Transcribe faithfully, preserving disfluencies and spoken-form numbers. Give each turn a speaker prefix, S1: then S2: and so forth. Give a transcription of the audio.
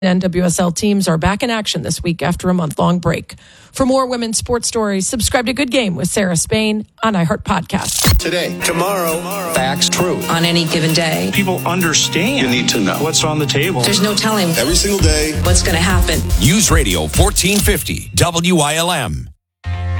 S1: N W S L teams are back in action this week after a month-long break. For more women's sports stories, subscribe to Good Game with Sarah Spain on iHeart Podcast.
S2: Today, tomorrow, tomorrow, facts true.
S3: On any given day,
S4: people understand.
S2: You need to know
S4: what's on the table.
S3: There's no telling
S2: every single day
S3: what's going to happen.
S5: News Radio fourteen fifty W I L M.